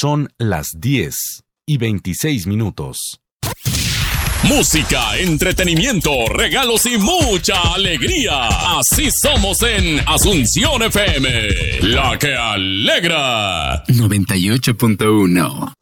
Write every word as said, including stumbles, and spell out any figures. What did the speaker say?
Son las diez y veintiséis minutos. Música, entretenimiento, regalos y mucha alegría. Así somos en Asunción F M, la que alegra. noventa y ocho punto uno.